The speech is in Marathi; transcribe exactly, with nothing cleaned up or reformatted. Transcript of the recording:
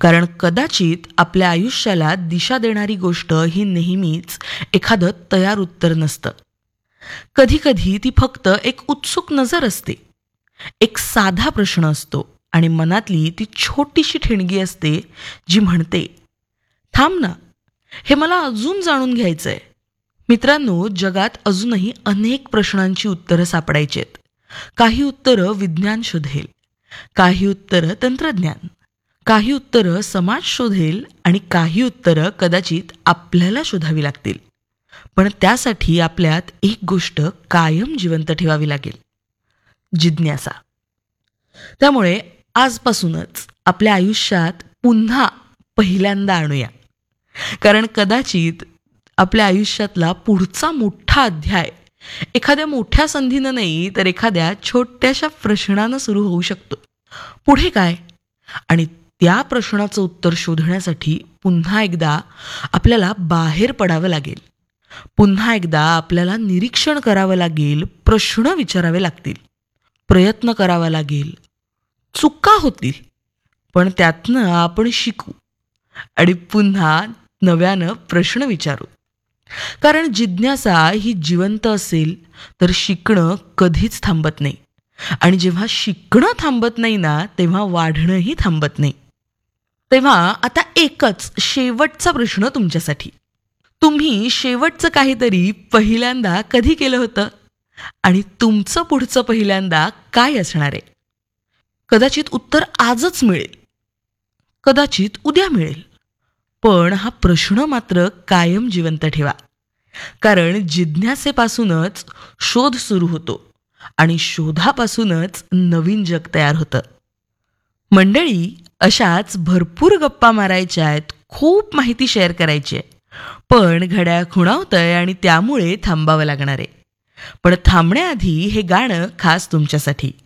कारण कदाचित आपल्या आयुष्याला दिशा देणारी गोष्ट ही नेहमीच एखादं तयार उत्तर नसतं. कधीकधी ती फक्त एक उत्सुक नजर असते, एक साधा प्रश्न असतो आणि मनातली ती छोटीशी ठिणगी असते जी म्हणते, थांब ना, हे मला अजून जाणून घ्यायचंय. मित्रांनो, जगात अजूनही अनेक प्रश्नांची उत्तरं सापडायची आहेत. काही उत्तरं विज्ञान शोधेल, काही उत्तरं तंत्रज्ञान, काही उत्तरं समाज शोधेल आणि काही उत्तरं कदाचित आपल्याला शोधावी लागतील. पण त्यासाठी आपल्यात एक गोष्ट कायम जिवंत ठेवावी लागेल, जिज्ञासा. त्यामुळे आजपासूनच आपल्या आयुष्यात पुन्हा पहिल्यांदा आणूया. कारण कदाचित आपल्या आयुष्यातला पुढचा मोठा अध्याय एखाद्या मोठ्या संधीनं नाही तर एखाद्या छोट्याशा प्रश्नानं सुरू होऊ शकतो. पुढे काय? आणि त्या प्रश्नाचं उत्तर शोधण्यासाठी पुन्हा एकदा आपल्याला बाहेर पडावं लागेल. पुन्हा एकदा आपल्याला निरीक्षण करावं लागेल, प्रश्न विचारावे लागतील, प्रयत्न करावा लागेल. चुका होतील, पण त्यातनं आपण शिकू आणि पुन्हा नव्यानं प्रश्न विचारू. कारण जिज्ञासा ही जिवंत असेल तर शिकणं कधीच थांबत नाही. आणि जेव्हा शिकणं थांबत नाही ना, तेव्हा वाढणंही थांबत नाही. तेव्हा आता एकच शेवटचा प्रश्न तुमच्यासाठी. तुम्ही शेवटचं काहीतरी पहिल्यांदा कधी केलं होतं? आणि तुमचं पुढचं पहिल्यांदा काय असणार आहे? कदाचित उत्तर आजच मिळेल, कदाचित उद्या मिळेल. पण हा प्रश्न मात्र कायम जिवंत ठेवा. कारण जिज्ञासेपासूनच शोध सुरू होतो आणि शोधापासूनच नवीन जग तयार होतं. मंडळी, अशाच भरपूर गप्पा मारायच्या आहेत, खूप माहिती शेअर करायची आहे. पण घड्याळ खुणावतंय आणि त्यामुळे थांबावं लागणार आहे. पण थांबण्याआधी हे गाणं खास तुमच्यासाठी.